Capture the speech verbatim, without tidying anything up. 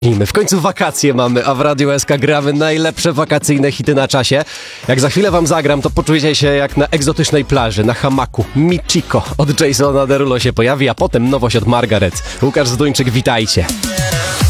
My w końcu wakacje mamy, a w Radiu S K gramy najlepsze wakacyjne hity na czasie. Jak za chwilę wam zagram, to poczujecie się jak na egzotycznej plaży, na hamaku. Michiko od Jasona Derulo się pojawi, a potem nowość od Margaret. Łukasz Zduńczyk, witajcie.